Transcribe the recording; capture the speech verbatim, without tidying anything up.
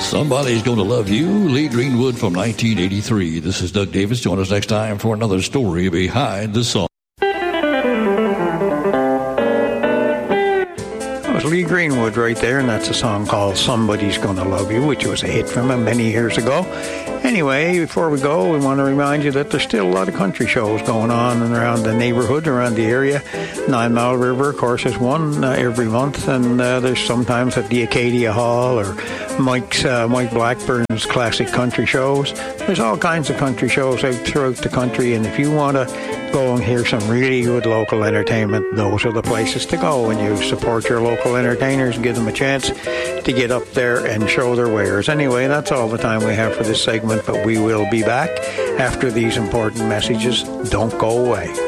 Somebody's Gonna Love You, Lee Greenwood from nineteen eighty-three. This is Doug Davis. Join us next time for another story behind the song. That was Lee Greenwood right there, and that's a song called Somebody's Gonna Love You, which was a hit from him many years ago. Anyway, before we go, we want to remind you that there's still a lot of country shows going on around the neighborhood, around the area. Nine Mile River, of course, is one uh, every month, and uh, there's sometimes at the Acadia Hall or Mike's uh, Mike Blackburn's classic country shows. There's all kinds of country shows out throughout the country, and if you want to go and hear some really good local entertainment, those are the places to go when you support your local entertainers and give them a chance to get up there and show their wares. Anyway, that's all the time we have for this segment, but we will be back after these important messages. Don't go away.